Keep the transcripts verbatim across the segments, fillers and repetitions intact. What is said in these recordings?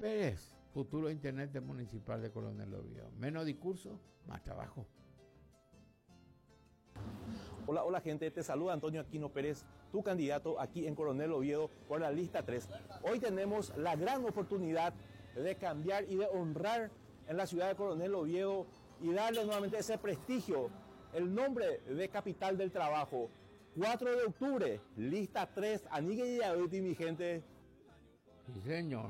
Pérez, futuro intendente municipal de Coronel Oviedo. Menos discurso, más trabajo. Hola, hola gente, te saluda Antonio Aquino Pérez, tu candidato aquí en Coronel Oviedo por la lista tres. Hoy tenemos la gran oportunidad de cambiar y de honrar en la ciudad de Coronel Oviedo y darle nuevamente ese prestigio, el nombre de capital del trabajo. cuatro de octubre, lista tres, Anigue y Yabuti, mi gente. Sí, señor.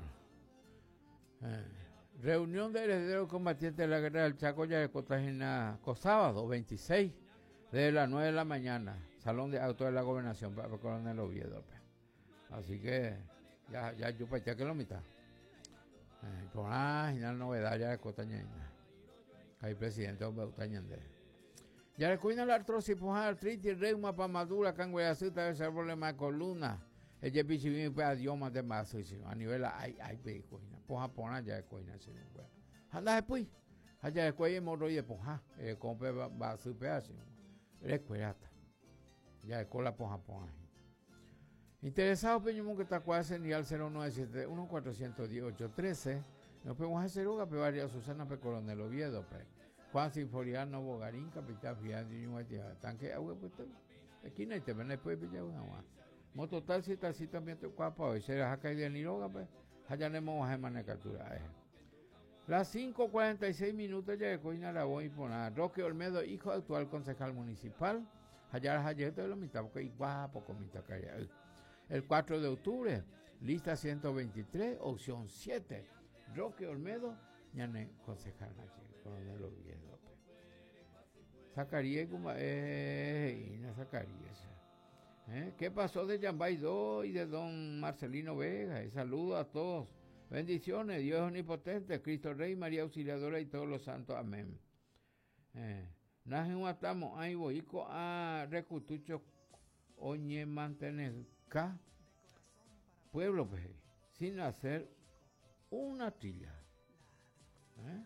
Eh, reunión de herederos combatientes de la guerra del Chaco, Yarecotagina, sábado veintiséis, desde las nueve de la mañana, Salón de Autos de la Gobernación, para el Coronel Oviedo. Así que, ya, ya, yo para que lo mitad. Eh, por ah, y la novedad ya de Cotañana. Hay presidente de Bautañande. Ya le cuida la artrosis, pues artritis, reuma, pamadura, cangueyacita, ese problema de columna. El J P C B me idiomas de más, a nivel, ay, ay, pe, coina. Pues Japón ya de coina, si no puede. Anda después. Allá de cuello morro y de poja. Eh, compre va a su pedazo. Recuerda. Ya de cola por Japón. Interesado, Peñumón, que está cuál señal cero nueve siete uno cuatro uno cero ocho uno tres. Nos podemos hacer una pevaria Susana Pe Coronel Oviedo, pe. Juan Sinforiano Bogarín, Capitán Fian de Ñuatia, Tanque Agua, pues aquí no hay te ven después de una más. Moto tal si tal si también te cuapa hoy, será acá y de Niroga, pues allá le hemos a manejar captura. Las cinco cuarenta y seis minutos ya de Coina la voy a poner. Roque Olmedo, hijo actual concejal municipal, allá las ayer de la mitad, porque guapo con mitad calla. El cuatro de octubre, lista ciento veintitrés, opción siete. Roque Olmedo, ñane concejal aquí, Coronel Oviedo. Zacarías, eh, y no Zacarías. ¿Eh? ¿Qué pasó de Yambay dos y de don Marcelino Vega? Y saludo a todos. Bendiciones, Dios es omnipotente, Cristo Rey, María Auxiliadora y todos los santos. Amén. Eh, Najen Watamo, ay boico a recutucho, oñe mantener ca pueblo, pues, sin hacer una trilla. ¿Eh?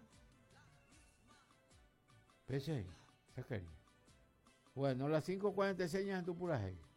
Pese ahí, Zacarías. Bueno, las cinco cuarenta y seis en tu puraje.